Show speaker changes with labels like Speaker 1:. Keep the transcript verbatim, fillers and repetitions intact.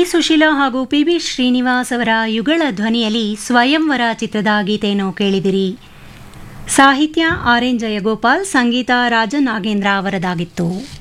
Speaker 1: ಸುಶೀಲಾ ಹಾಗೂ P B Srinivas ಅವರ ಯುಗಳ ಧ್ವನಿಯಲ್ಲಿ ಸ್ವಯಂವರ ಚಿತ್ರದ ಗೀತೆಯನ್ನು ಕೇಳಿದಿರಿ. ಸಾಹಿತ್ಯ ಆರ್ ಎನ್ ಜಯಗೋಪಾಲ್, ಸಂಗೀತ ರಾಜನಾಗೇಂದ್ರ ಅವರದಾಗಿತ್ತು.